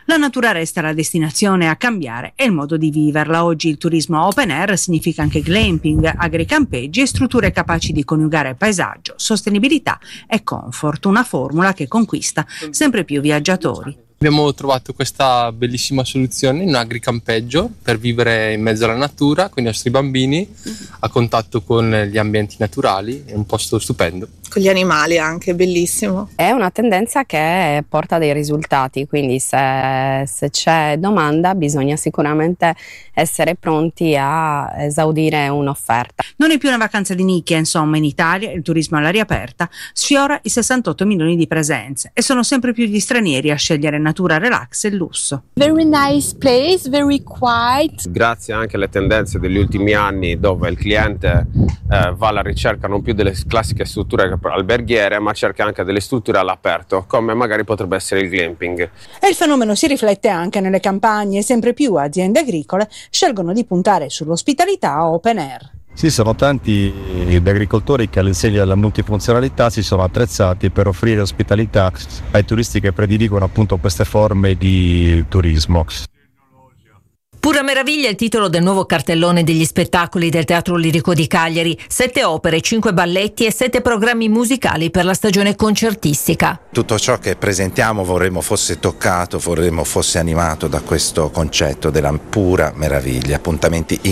La natura resta la destinazione, a cambiare è il modo di viverla. Oggi il turismo open air significa anche glamping, agricampeggi e strutture capaci di coniugare paesaggio, sostenibilità e comfort, una formula che conquista sempre più viaggiatori. Abbiamo trovato questa bellissima soluzione in un agricampeggio per vivere in mezzo alla natura con i nostri bambini, a contatto con gli ambienti naturali, è un posto stupendo. Con gli animali anche, bellissimo. È una tendenza che porta dei risultati, quindi se c'è domanda bisogna sicuramente essere pronti a esaudire un'offerta. Non è più una vacanza di nicchia, insomma, in Italia il turismo all'aria aperta sfiora i 68 milioni di presenze e sono sempre più gli stranieri a scegliere natura, relax e lusso. Very nice place, very quiet. Grazie anche alle tendenze degli ultimi anni, dove il cliente va alla ricerca non più delle classiche strutture alberghiere, ma cerca anche delle strutture all'aperto, come magari potrebbe essere il glamping. E il fenomeno si riflette anche nelle campagne. Sempre più aziende agricole scelgono di puntare sull'ospitalità open air. Sì, sono tanti gli agricoltori che all'insegna della multifunzionalità si sono attrezzati per offrire ospitalità ai turisti che prediligono appunto queste forme di turismo. Pura meraviglia è il titolo del nuovo cartellone degli spettacoli del Teatro Lirico di Cagliari. 7 opere, 5 balletti e 7 programmi musicali per la stagione concertistica. Tutto ciò che presentiamo vorremmo fosse toccato, vorremmo fosse animato da questo concetto della pura meraviglia. Appuntamenti